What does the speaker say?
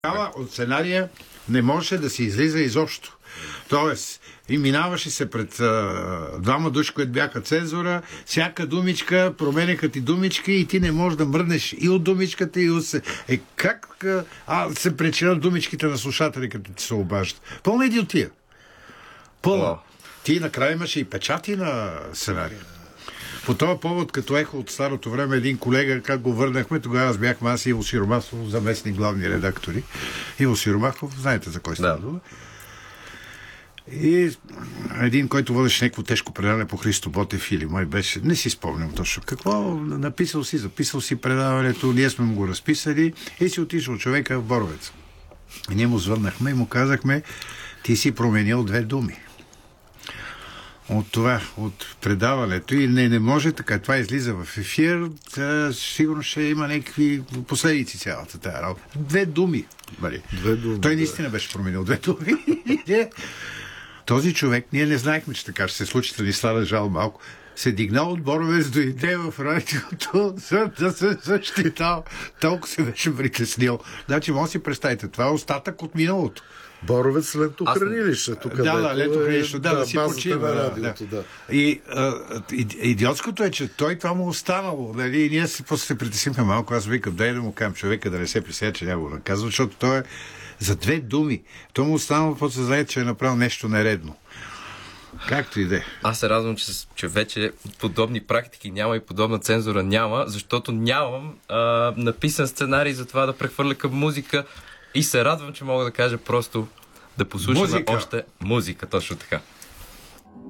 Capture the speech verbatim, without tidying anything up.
Тогава от сценария не можеше да се излиза изобщо. Тоест, и минаваше се пред а, двама души, които бяха цензура, всяка думичка, променяха ти думички и ти не можеш да мръднеш и от думичката, и от се... Е, как а, а, се причинят думичките на слушатели, като ти се обаждат? Пълна идиотия. Пълна. Wow. Ти накрая имаше и печати на сценария. По този повод, като ехо от старото време, един колега, как го върнахме, тогава аз бяхме аз и Иво Сиромахов, заместник главни редактори. Иво Сиромахов, знаете за кой става дума. И един, който водеше някакво тежко предаване по Христо Ботев или май беше, не си спомням точно какво, написал си, записал си предаването, ние сме му го разписали и си отишъл човека в Боровец. И ние му звъннахме и му казахме, ти си променил две думи от това, от предаването и не, не може така. Това излиза в ефир, да, сигурно ще има някакви последици цялата тая работа. Две думи. Бъде. Две думи. Той наистина беше променил две думи. Този човек, ние не знаехме, че така ще се случи, да ни стана жал малко. Се дигнал от Боровец, дойде в радиото, за да се защитава. Толкова се беше притеснил. Значи, може да си представите, това е остатък от миналото. Боровец лентохранилище. Тук да, да, лентохранилище, да, да, да си почива. На радиото, да. Да. И а, идиотското е, че той това му останало. Нали? И ние се, после се притеснихме малко. Аз викам, дай да му кажем човека да не се присея, че няма го наказва, защото той е за две думи. Той му останало, после се знае, че е направил нещо нередно. Както и да е. Аз се радвам, че, че вече подобни практики няма и подобна цензура няма, защото нямам а, написан сценарий за това да прехвърля към музика и се радвам, че мога да кажа просто да послушаме музика. Още музика, точно така.